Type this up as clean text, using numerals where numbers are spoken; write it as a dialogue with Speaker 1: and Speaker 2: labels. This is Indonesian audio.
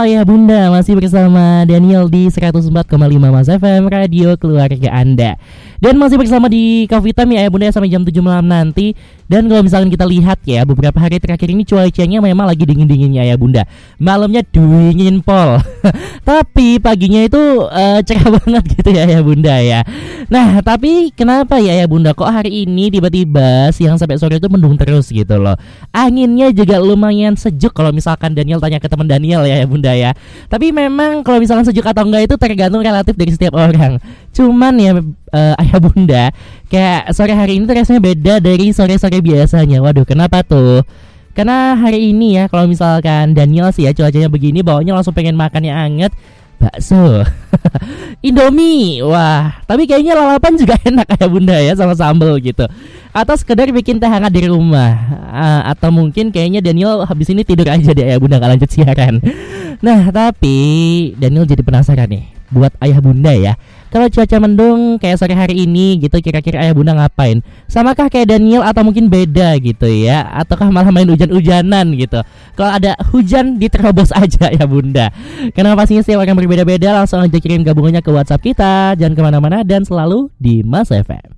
Speaker 1: Ayah Bunda, masih bersama Daniel di 104,5 Mas FM, radio keluarga Anda. Dan masih bersama di Coffee Time ya Ayah Bunda sampai jam 7 malam nanti. Dan kalau misalkan kita lihat ya, beberapa hari terakhir ini cuacanya memang lagi dingin-dinginnya ya Bunda. Malamnya dingin pol. Tapi paginya itu cerah banget gitu ya Bunda ya. Nah, tapi kenapa ya Bunda kok hari ini tiba-tiba siang sampai sore itu mendung terus gitu loh. Anginnya juga lumayan sejuk kalau misalkan Daniel tanya ke teman Daniel ya Bunda ya. Tapi memang kalau misalkan sejuk atau enggak itu tergantung relatif dari setiap orang. Cuman ya Ayah Bunda, kayak sore hari ini tuh rasanya beda dari sore-sore biasanya. Waduh, kenapa tuh? Karena hari ini ya, kalau misalkan Daniel sih ya cuacanya begini, bawanya langsung pengen makan yang anget, bakso, Indomie, wah. Tapi kayaknya lalapan juga enak ya Bunda ya, sama sambal gitu. Atau sekedar bikin teh hangat di rumah, atau mungkin kayaknya Daniel habis ini tidur aja deh ya Bunda, gak lanjut siaran. Nah, tapi Daniel jadi penasaran nih, buat Ayah Bunda ya. Kalau cuaca mendung kayak sore hari ini gitu, kira-kira Ayah Bunda ngapain? Samakah kayak Daniel atau mungkin beda gitu ya? Ataukah malah main hujan-hujanan gitu? Kalau ada hujan diterobos aja ya Bunda. Karena pastinya setiap orang berbeda-beda. Langsung aja kirim gabungannya ke WhatsApp kita. Jangan kemana-mana dan selalu di Mas FM.